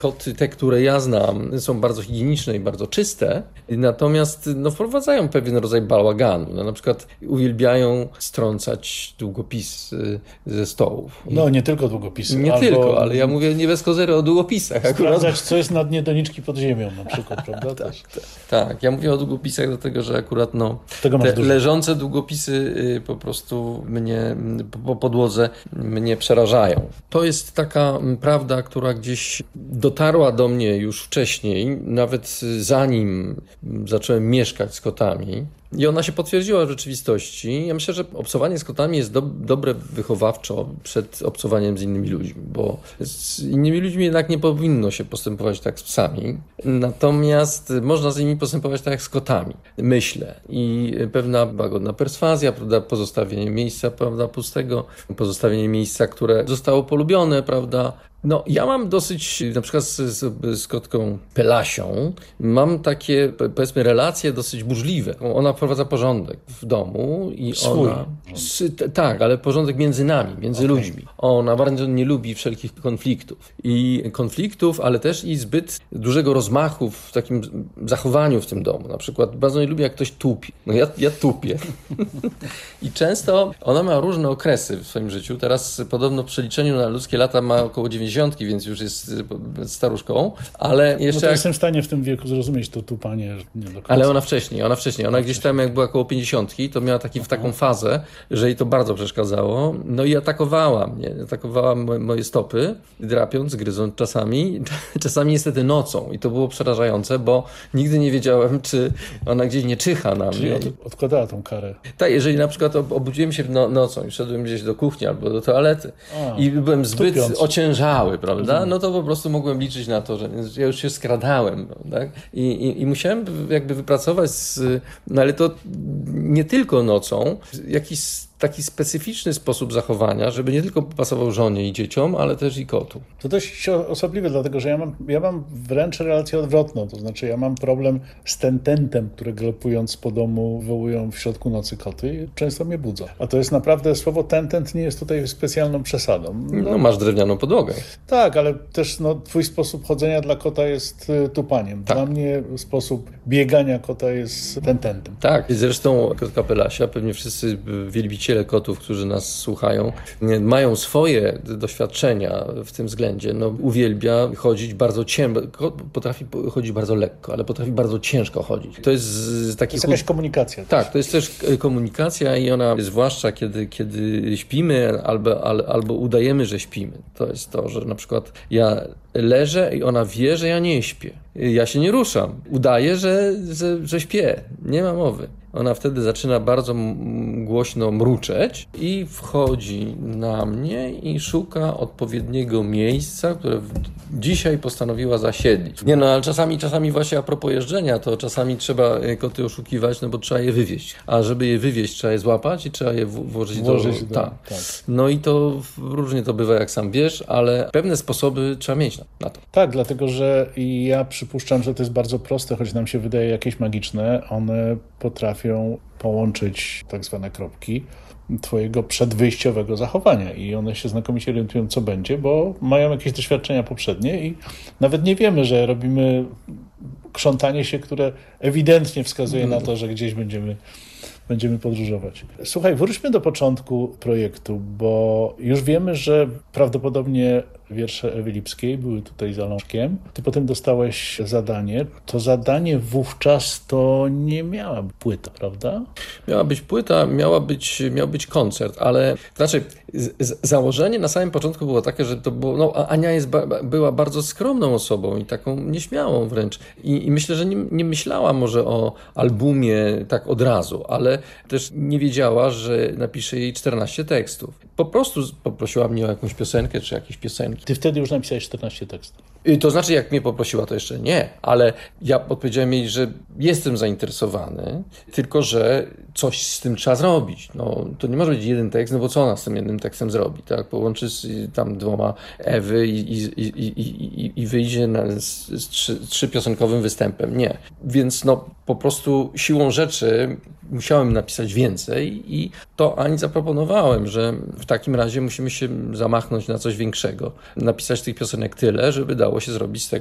Koty, te, które ja znam, są bardzo higieniczne i bardzo czyste, natomiast wprowadzają pewien rodzaj bałaganu. Na przykład uwielbiają strącać długopisy ze stołów. No nie tylko długopisy. Nie tylko, ale ja mówię nie bez kozery o długopisach. Sprawdzać, co jest na dnie doniczki pod ziemią na przykład, prawda? Tak, ja mówię o długopisach dlatego, że akurat te leżące długopisy po prostu mnie po podłodze mnie przerażają. To jest taka prawda, która gdzieś dotarła do mnie już wcześniej, nawet zanim zacząłem mieszkać z kotami. I ona się potwierdziła w rzeczywistości. Ja myślę, że obcowanie z kotami jest dobre wychowawczo przed obcowaniem z innymi ludźmi, bo z innymi ludźmi jednak nie powinno się postępować tak z psami. Natomiast można z nimi postępować tak jak z kotami, myślę. I pewna łagodna perswazja, prawda, pozostawienie miejsca, prawda, pustego, pozostawienie miejsca, które zostało polubione, prawda. Ja mam dosyć, na przykład z kotką Pelasią, mam takie, powiedzmy, relacje dosyć burzliwe. Ona wprowadza porządek w domu i tak, ale porządek między nami, między ludźmi. Ona bardzo nie lubi wszelkich konfliktów, ale też i zbyt dużego rozmachu w takim zachowaniu w tym domu. Na przykład bardzo nie lubi, jak ktoś tupi. Ja tupię. I często ona ma różne okresy w swoim życiu. Teraz podobno w przeliczeniu na ludzkie lata ma około 90, więc już jest staruszką, ale jeszcze... to jestem w stanie w tym wieku zrozumieć to tupanie nie do końca. Ale ona wcześniej. Ona gdzieś tam, jak była około 50, to miała taką fazę, że jej to bardzo przeszkadzało. I atakowała mnie. Atakowała moje stopy, drapiąc, gryząc czasami niestety nocą. I to było przerażające, bo nigdy nie wiedziałem, czy ona gdzieś nie czyha na mnie. Czyli odkładała tą karę. Tak, jeżeli na przykład obudziłem się nocą i szedłem gdzieś do kuchni albo do toalety i byłem zbyt ociężały, prawda? To po prostu mogłem liczyć na to, że ja już się skradałem, tak? I musiałem jakby wypracować, ale to nie tylko nocą, jakiś taki specyficzny sposób zachowania, żeby nie tylko pasował żonie i dzieciom, ale też i kotu. To dość osobliwe, dlatego że ja mam wręcz relację odwrotną, to znaczy ja mam problem z tententem, które galopując po domu wywołują w środku nocy koty i często mnie budzą. A to jest naprawdę, słowo tentent nie jest tutaj specjalną przesadą. Masz drewnianą podłogę. Tak, ale też twój sposób chodzenia dla kota jest tupaniem. Tak. Dla mnie sposób biegania kota jest tententem. Tak, zresztą kotka Pelasia, pewnie wszyscy wielbiciele kotów, którzy nas słuchają, mają swoje doświadczenia w tym względzie. Uwielbia chodzić bardzo ciężko, potrafi chodzić bardzo lekko, ale potrafi bardzo ciężko chodzić. To jest jakaś komunikacja. Tak, to jest też komunikacja i ona, zwłaszcza kiedy śpimy albo udajemy, że śpimy. To jest to, że na przykład ja leżę i ona wie, że ja nie śpię. Ja się nie ruszam. Udaję, że śpię. Nie ma mowy. Ona wtedy zaczyna bardzo głośno mruczeć i wchodzi na mnie i szuka odpowiedniego miejsca, które dzisiaj postanowiła zasiedlić. Ale czasami właśnie a propos jeżdżenia, to czasami trzeba koty oszukiwać, bo trzeba je wywieźć. A żeby je wywieźć, trzeba je złapać i trzeba je włożyć do... Tak. I to różnie to bywa, jak sam wiesz, ale pewne sposoby trzeba mieć na to. Tak, dlatego że ja przypuszczam, że to jest bardzo proste, choć nam się wydaje jakieś magiczne. One potrafią połączyć tak zwane kropki twojego przedwyjściowego zachowania i one się znakomicie orientują, co będzie, bo mają jakieś doświadczenia poprzednie i nawet nie wiemy, że robimy krzątanie się, które ewidentnie wskazuje na to, że gdzieś będziemy podróżować. Słuchaj, wróćmy do początku projektu, bo już wiemy, że prawdopodobnie wiersze Ewy Lipskiej były tutaj zalążkiem. Ty potem dostałeś zadanie. To zadanie wówczas to nie miała płyta, prawda? Miała być płyta, miał być koncert, ale założenie na samym początku było takie, że to było, Ania była bardzo skromną osobą i taką nieśmiałą wręcz. I myślę, że nie myślała może o albumie tak od razu, ale też nie wiedziała, że napisze jej 14 tekstów. Po prostu poprosiła mnie o jakąś piosenkę czy jakieś piosenki. Ty wtedy już napisałeś 14 tekstów. To znaczy, jak mnie poprosiła, to jeszcze nie, ale ja odpowiedziałem jej, że jestem zainteresowany, tylko że coś z tym trzeba zrobić. To nie może być jeden tekst, bo co ona z tym jednym tekstem zrobi, tak? Połączy tam 2 Ewy i wyjdzie z 3-piosenkowym występem. Nie. Więc po prostu siłą rzeczy musiałem napisać więcej i to Ani zaproponowałem, że w takim razie musimy się zamachnąć na coś większego. Napisać tych piosenek tyle, żeby dało się zrobić z tego